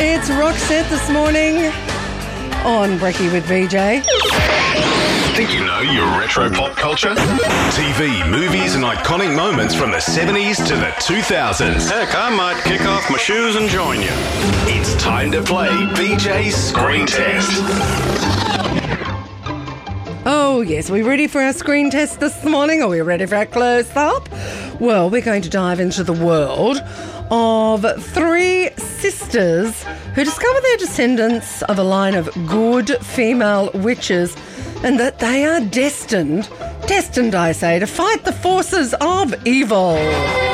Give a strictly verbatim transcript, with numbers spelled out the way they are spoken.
It's Roxette this morning on Brekkie with V J. Think you know your retro pop culture? T V, movies and iconic moments from the seventies to the two thousands. Heck, I might kick off my shoes and join you. It's time to play V J's Screen Test. Oh, yes, are we ready for our screen test this morning? Are we ready for our close-up? Well, we're going to dive into the world of three sisters who discover their descendants of a line of good female witches and that they are destined, destined, I say, to fight the forces of evil.